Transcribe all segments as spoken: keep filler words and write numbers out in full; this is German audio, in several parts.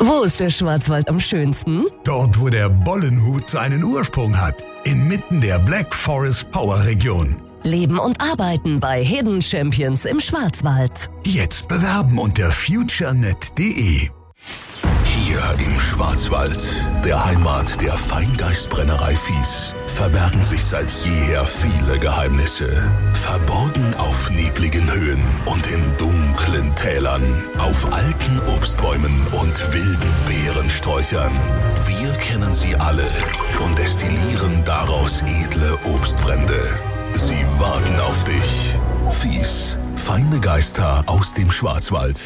Wo ist der Schwarzwald am schönsten? Dort, wo der Bollenhut seinen Ursprung hat. Inmitten der Black Forest Power Region. Leben und arbeiten bei Hidden Champions im Schwarzwald. Jetzt bewerben unter futurenet punkt de. Hier im Schwarzwald, der Heimat der Feingeistbrennerei Fies, verbergen sich seit jeher viele Geheimnisse. Verborgen auf nebligen Höhen und in dunklen Tälern, auf alten Obstbäumen und wilden Beerensträuchern. Wir kennen sie alle und destillieren daraus edle Obstbrände. Sie warten auf dich. Fies, feine Geister aus dem Schwarzwald.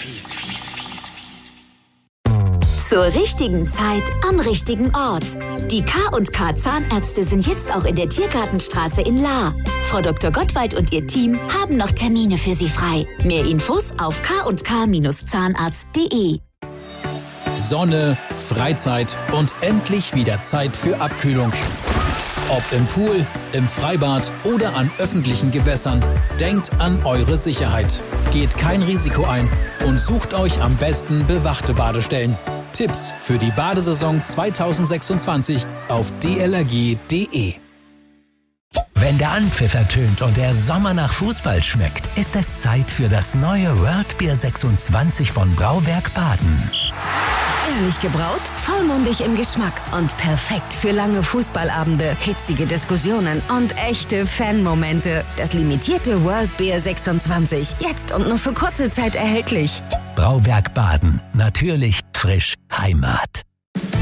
Zur richtigen Zeit am richtigen Ort. Die K und K Zahnärzte sind jetzt auch in der Tiergartenstraße in Lahr. Frau Doktor Gottwald und ihr Team haben noch Termine für Sie frei. Mehr Infos auf k und k Zahnarzt punkt de. Sonne, Freizeit und endlich wieder Zeit für Abkühlung. Ob im Pool, im Freibad oder an öffentlichen Gewässern, denkt an eure Sicherheit. Geht kein Risiko ein und sucht euch am besten bewachte Badestellen. Tipps für die Badesaison zweitausendsechsundzwanzig auf d l r g punkt de. Wenn der Anpfiff ertönt und der Sommer nach Fußball schmeckt, ist es Zeit für das neue World Beer sechsundzwanzig von Brauwerk Baden. Ehrlich gebraut, vollmundig im Geschmack und perfekt für lange Fußballabende, hitzige Diskussionen und echte Fanmomente. Das limitierte World Beer sechsundzwanzig, jetzt und nur für kurze Zeit erhältlich. Brauwerk Baden, natürlich, frisch, Heimat.